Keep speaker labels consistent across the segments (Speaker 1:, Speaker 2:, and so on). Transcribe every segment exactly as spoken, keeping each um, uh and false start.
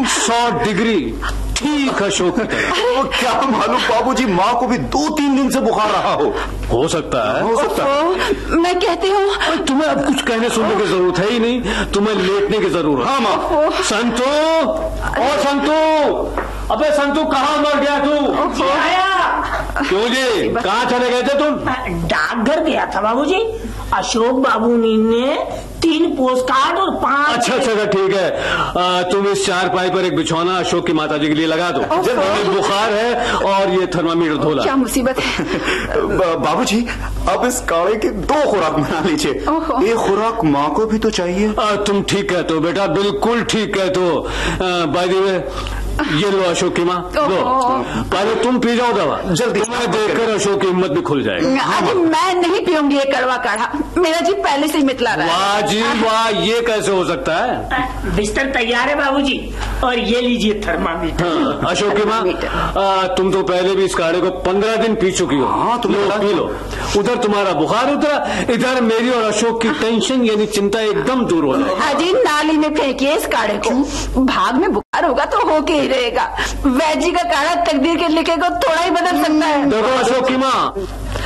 Speaker 1: सौ डिग्री ठीक अशोक की तरह।
Speaker 2: क्या मालूम बाबूजी, माँ को भी दो तीन दिन से बुखार रहा हो।
Speaker 1: हो सकता है,
Speaker 2: हो सकता है।
Speaker 3: मैं कहती हूँ
Speaker 1: तुम्हें अब कुछ कहने सुनने की जरूरत है ही नहीं, तुम्हें लेटने की जरूरत।
Speaker 2: हाँ माँ।
Speaker 1: संतू, और संतू, अबे संतू कहाँ मर गया तू?
Speaker 4: जी आया।
Speaker 1: क्यों जी, कहाँ चले गए थे तुम?
Speaker 4: डाकघर गया था बाबूजी। अशोक बाबू ने तीन पोस्ट कार्ड और पांच।
Speaker 1: अच्छा अच्छा ठीक है, आ, तुम इस चारपाई पर एक बिछौना अशोक की माताजी के लिए लगा दो। जब बुखार है और ये थर्मामीटर धोला।
Speaker 3: क्या मुसीबत है।
Speaker 2: बाबूजी अब इस काढ़े की दो खुराक बना लीजिए, एक खुराक माँ को भी तो चाहिए।
Speaker 1: आ, तुम ठीक कहते हो बेटा, बिल्कुल ठीक कहते हो। बाय द वे, ये लो अशोक की माँ, लो पहले तुम पी जाओ दवा, जल्दी। तुम्हें देखकर अशोक की हिम्मत भी खुल जाएगी।
Speaker 3: अरे मैं नहीं पीऊंगी ये कड़वा काढ़ा, मेरा जी पहले से ही मितला रहा है।
Speaker 1: वाह जी वाह, ये कैसे हो सकता है?
Speaker 4: बिस्तर तैयार है बाबूजी, और ये लीजिए थर्मामीटर।
Speaker 1: हाँ, अशोक की माँ, तुम तो पहले भी इस काढ़े को पंद्रह दिन पी चुकी हो।
Speaker 2: हाँ, तुम
Speaker 1: लो पी लो। उधर तुम्हारा बुखार उतरा, इधर मेरी और अशोक की टेंशन यानी चिंता एकदम दूर हो जाए।
Speaker 3: अजी नाली में फेंकिए इस काढ़े को, भाग में बुखार होगा तो होके ही रहेगा। वैजी का काढ़ा तकदीर के लिखे को थोड़ा ही बदल सकता है।
Speaker 1: देखो अशोक की माँ,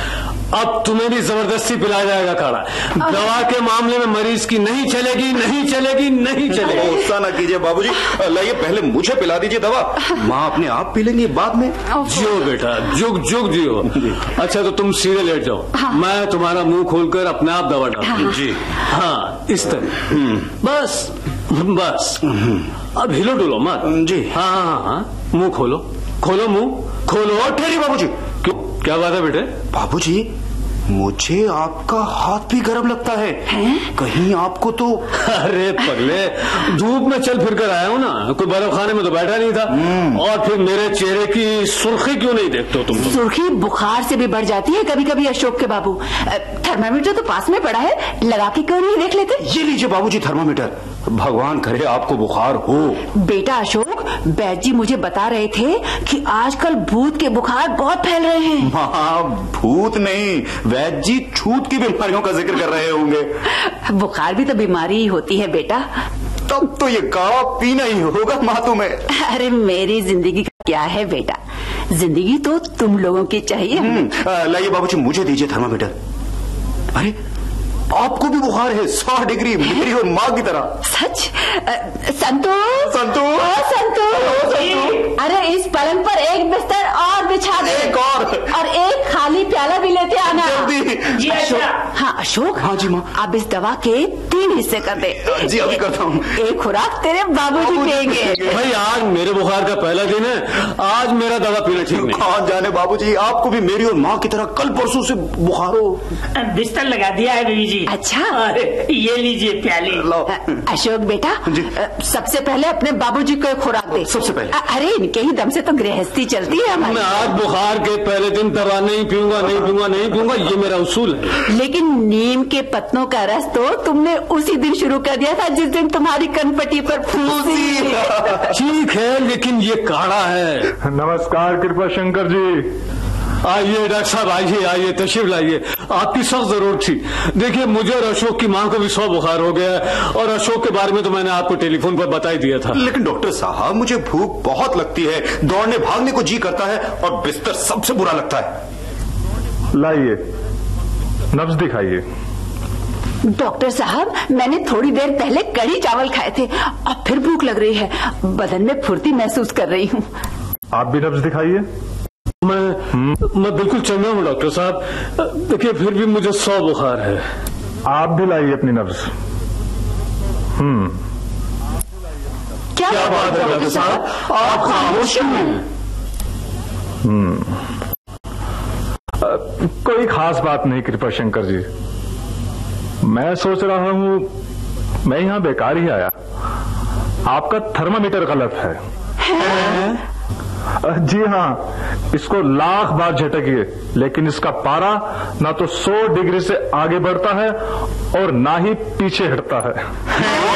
Speaker 1: अब तुम्हें भी जबरदस्ती पिलाया जाएगा काढ़ा। दवा के मामले में मरीज की नहीं चलेगी, नहीं चलेगी, नहीं चलेगी।
Speaker 2: गुस्सा ना कीजिए बाबूजी, लाइए पहले मुझे पिला दीजिए दवा, माँ अपने आप पी लेंगी बाद में।
Speaker 1: जियो बेटा, जुग जुग जियो। अच्छा तो तुम सीधे लेट जाओ। हाँ। मैं तुम्हारा मुंह खोलकर अपने आप दवा डालूंगी।
Speaker 3: हाँ।
Speaker 1: जी हाँ, इस तरह बस बस। अब हिलो डुलो मत।
Speaker 2: जी
Speaker 1: हाँ हाँ हाँ, मुंह खोलो, खोलो मुंह खोलो।
Speaker 2: ठहरिए बाबूजी।
Speaker 1: क्यों, क्या बात है बेटे?
Speaker 2: बाबूजी मुझे आपका हाथ भी गर्म लगता है, है? कहीं आपको तो।
Speaker 1: अरे पगले, धूप में चल फिर कर आया हूँ ना, कोई बर्फ खाने में तो बैठा नहीं था। और फिर मेरे चेहरे की सुर्खी क्यों नहीं देखते हो तुम?
Speaker 3: सुर्खी बुखार से भी बढ़ जाती है कभी कभी अशोक के बाबू। थर्मामीटर तो पास में पड़ा है, लगा के क्यों नहीं देख लेते?
Speaker 2: ये लीजिए बाबूजी थर्मामीटर, भगवान करे आपको बुखार हो।
Speaker 3: बेटा अशोक, बैद जी मुझे बता रहे थे कि आजकल भूत के बुखार बहुत फैल रहे हैं।
Speaker 2: हाँ भूत नहीं, वैद्य जी छूत की बीमारियों का जिक्र कर रहे होंगे।
Speaker 3: बुखार भी तो बीमारी ही होती है बेटा।
Speaker 2: तब तो ये काढ़ा पीना ही होगा माँ तुम्हें।
Speaker 3: अरे मेरी जिंदगी का क्या है बेटा, जिंदगी तो तुम लोगों की चाहिए।
Speaker 2: लाइए बाबूजी मुझे दीजिए थर्मामीटर। अरे आपको भी बुखार है, सौ डिग्री, मेरी और माँ की तरह।
Speaker 3: सच? संतू
Speaker 2: संतू
Speaker 3: ओ संतू, अरे इस पलंग पर एक बिस्तर और बिछा दे,
Speaker 2: एक और
Speaker 3: और एक खाली प्याला भी लेते आना।
Speaker 4: जी
Speaker 3: अशोक,
Speaker 4: अच्छा।
Speaker 3: हाँ अशोक।
Speaker 2: हाँ जी माँ।
Speaker 3: अब इस दवा के तीन हिस्से कर दे।
Speaker 2: जी अभी करता हूँ।
Speaker 3: एक खुराक तेरे बाबूजी पिएंगे।
Speaker 1: भाई आज मेरे बुखार का पहला दिन है, आज मेरा दवा पीना ठीक नहीं।
Speaker 2: कौन जाने बाबूजी, आपको भी मेरी और माँ की तरह कल परसों से बुखार हो।
Speaker 4: बिस्तर लगा दिया है बीवी जी।
Speaker 3: अच्छा
Speaker 4: ये लीजिए प्याली।
Speaker 3: अशोक बेटा, सबसे पहले अपने बाबूजी को खुराक दे।
Speaker 2: सबसे पहले?
Speaker 3: अरे इनके ही दम से तो गृहस्थी चलती है हमारी।
Speaker 1: मैं आज बुखार के पहले दिन दवा नहीं पीऊंगा, नहीं पीऊंगा, नहीं पीऊंगा, ये मेरा उसूल है।
Speaker 3: लेकिन नीम के पत्तों का रस तो तुमने उसी दिन शुरू कर दिया था जिस दिन तुम्हारी कनपटी पर फूंसी।
Speaker 1: ठीक है, लेकिन ये काढ़ा है।
Speaker 5: नमस्कार कृपा शंकर जी।
Speaker 1: आइए डॉक्टर साहब, आइए आइए, तशरीफ लाइए, आपकी सख्त जरूरत थी। देखिए मुझे और अशोक की माँ को भी सौ बुखार हो गया है, और अशोक के बारे में तो मैंने आपको टेलीफोन पर बता ही दिया था।
Speaker 2: लेकिन डॉक्टर साहब मुझे भूख बहुत लगती है, दौड़ने भागने को जी करता है, और बिस्तर सबसे बुरा लगता है।
Speaker 5: लाइए नब्ज दिखाइए।
Speaker 3: डॉक्टर साहब मैंने थोड़ी देर पहले कढ़ी चावल खाए थे, अब फिर भूख लग रही है, बदन में फुर्ती महसूस कर रही हूँ।
Speaker 5: आप भी नब्ज दिखाइए।
Speaker 1: मैं मैं बिल्कुल चंगा हूँ डॉक्टर साहब, देखिए फिर भी मुझे सौ बुखार है।
Speaker 5: आप भी लाइए अपनी नब्ज। हम्म
Speaker 3: क्या,
Speaker 1: क्या बात है डॉक्टर साहब, आप खामोश क्यों हैं?
Speaker 5: हम्म कोई खास बात नहीं कृपा शंकर जी, मैं सोच रहा हूँ मैं यहाँ बेकार ही आया, आपका थर्मामीटर गलत है, है? जी हाँ, इसको लाख बार झटकिए लेकिन इसका पारा ना तो सौ डिग्री से आगे बढ़ता है और ना ही पीछे हटता है।